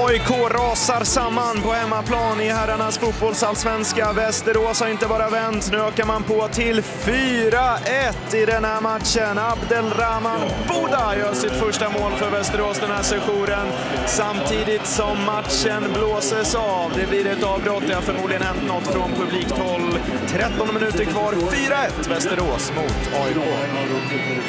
AIK rasar samman på hemmaplan i herrarnas fotbollsallsvenska. Västerås har inte bara vänt, nu ökar man på till 4-1 i den här matchen. Abdelrahman Bouda gör sitt första mål för Västerås den här sessionen, samtidigt som matchen blåses av. Det blir ett avbrott, det har förmodligen hänt något från publikt håll. 13 minuter kvar, 4-1 Västerås mot AIK.